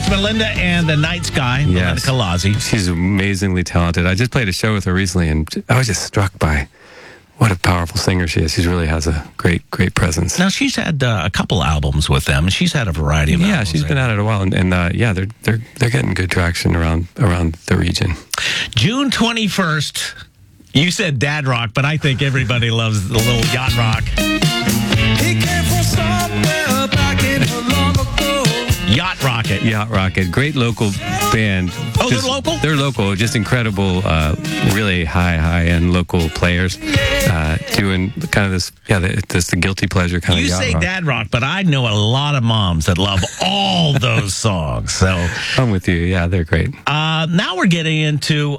That's Melinda and the Night Sky, Melinda Kalasi. She's amazingly talented. I just played a show with her recently, and I was just struck by what a powerful singer she is. She really has a great presence. Now, she's had a couple albums with them. She's had a variety of albums. Yeah, she's been at it a while, and they're getting good traction around the region. June 21st, you said Dad Rock, but I think everybody loves the little yacht rock. He came from somewhere back in the long ago. Yacht Rocket. Yacht Rocket, great local band. Oh, they're local? They're local, just incredible, really high-end local players doing kind of this, the guilty pleasure kind of yacht rock. You say Dad Rock, but I know a lot of moms that love all those songs. So I'm with you. Yeah, they're great. Now we're getting into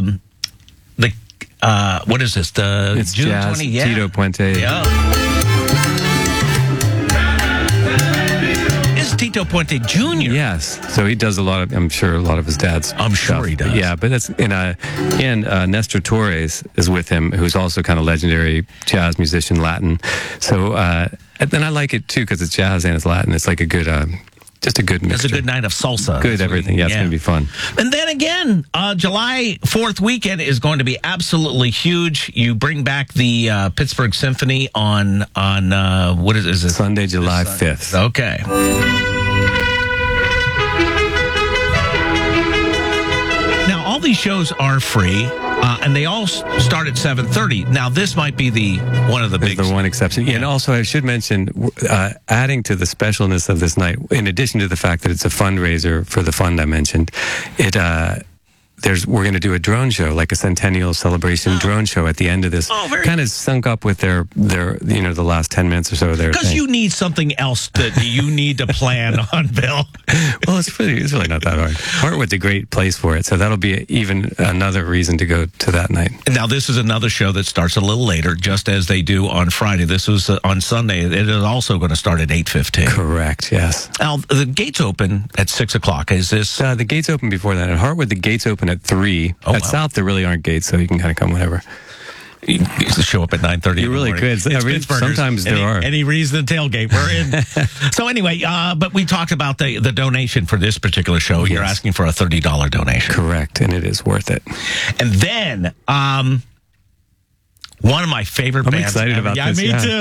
what is this? It's June jazz, 20? Yeah. Tito Puente. Yeah. Tito Puente Jr. Yes, so he does a lot of his dad's stuff. He does. Yeah, but that's Nestor Torres is with him, who's also kind of legendary jazz musician, Latin. So and then I like it too because it's jazz and it's Latin. It's like a good just a good mixture. It's a good night of salsa. Good everything. Yeah, it's going to be fun. And then again, July 4th weekend is going to be absolutely huge. You bring back the Pittsburgh Symphony on what is it? Sunday, July 5th. Okay. Now, all these shows are free, and they all start at 7:30. Now, this might be one of the big... the one exception. Yeah, and also, I should mention, adding to the specialness of this night, in addition to the fact that it's a fundraiser for the fund I mentioned, we're going to do a drone show, like a centennial celebration drone show at the end of this. Kind of sunk up with their the last 10 minutes or so of their Because you need something else that you need to plan on, Bill. Well, it's really not that hard. Hartwood's a great place for it, so that'll be even another reason to go to that night. Now, this is another show that starts a little later, just as they do on Friday. This was on Sunday. It is also going to start at 8:15. Correct, yes. Now, the gates open at 6 o'clock. Is this... the gates open before that. At Hartwood, the gates open at 3. South, there really aren't gates, so you can kind of come whenever. You can show up at 9:30. You really could. Sometimes there are. Any reason to tailgate, we're in. So anyway, but we talked about the donation for this particular show. Yes. You're asking for a $30 donation. Correct, and it is worth it. And then, one of my favorite bands. I'm excited about this. Me too.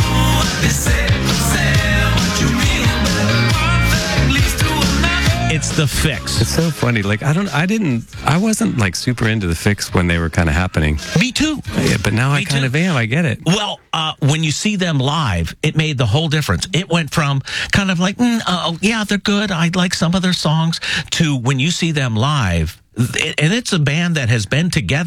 It's the Fix. It's so funny. Like I wasn't like super into the Fix when they were kind of happening. Me too. Yeah, but now I kind of am. I get it. Well, when you see them live, it made the whole difference. It went from kind of like, yeah, they're good. I like some of their songs, to when you see them live, and it's a band that has been together